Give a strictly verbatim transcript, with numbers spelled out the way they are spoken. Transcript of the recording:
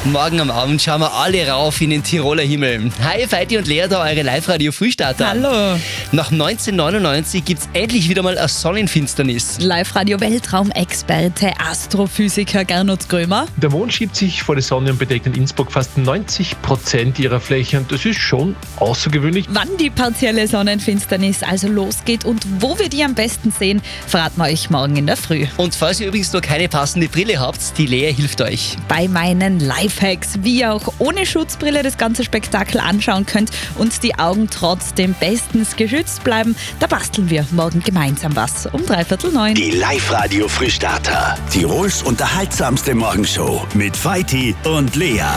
Morgen am Abend schauen wir alle rauf in den Tiroler Himmel. Hi, Feiti und Lea, da eure Live-Radio-Frühstarter. Hallo. Nach neunzehnhundertneunundneunzig gibt es endlich wieder mal eine Sonnenfinsternis. Live-Radio-Weltraumexperte, Astrophysiker Gernot Grömer. Der Mond schiebt sich vor die Sonne und bedeckt in Innsbruck fast neunzig Prozent ihrer Fläche und das ist schon außergewöhnlich. Wann die partielle Sonnenfinsternis also losgeht und wo wir die am besten sehen, verraten wir euch morgen in der Früh. Und falls ihr übrigens noch keine passende Brille habt, die Lea hilft euch. Bei meinen Lifehacks, wie ihr auch ohne Schutzbrille das ganze Spektakel anschauen könnt und die Augen trotzdem bestens geschützt bleiben, da basteln wir morgen gemeinsam was um dreiviertel neun. Die Live-Radio-Frühstarter. Tirols unterhaltsamste Morgenshow mit Feiti und Lea.